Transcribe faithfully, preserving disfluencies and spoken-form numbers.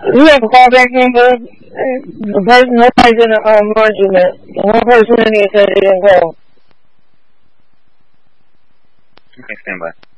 You have a call back number. The person, nobody's in the um, argument. The one person in here said they didn't go. Okay, stand by.